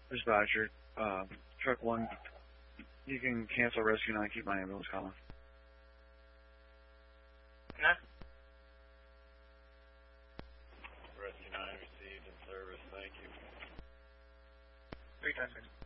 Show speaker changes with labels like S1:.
S1: Dispatcher, truck 1, you can cancel rescue 9, keep my ambulance calling.
S2: Okay.
S3: Rescue 9 received in service, thank you.
S2: 3 times.